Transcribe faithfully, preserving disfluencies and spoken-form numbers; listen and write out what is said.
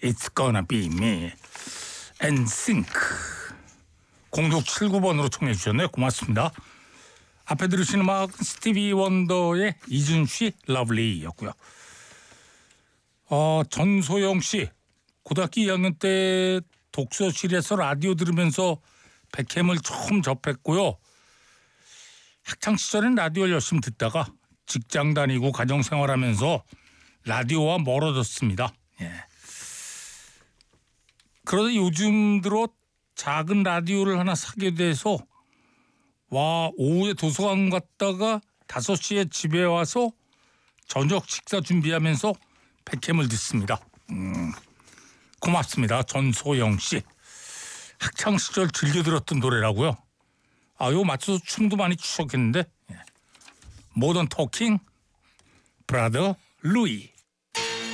It's gonna be me. 엔싱크. 공육칠구 번으로 청해 주셨네요. 고맙습니다. 앞에 들으신 음악은 스티비 원더의 이준씨 러블리였고요. 어, 전소영 씨 고등학교 이 학년 때 독서실에서 라디오 들으면서 백햄을 처음 접했고요. 학창 시절엔 라디오를 열심히 듣다가 직장 다니고 가정생활하면서 라디오와 멀어졌습니다. 예. 그러다 요즘 들어 작은 라디오를 하나 사게 돼서 와 오후에 도서관 갔다가 다섯 시에 집에 와서 저녁 식사 준비하면서 백햄을 듣습니다. 음, 고맙습니다. 전소영 씨. 학창 시절 즐겨 들었던 노래라고요. 아, 이거 맞춰서 춤도 많이 추셨겠는데. 예. 모던 토킹 브라더 루이.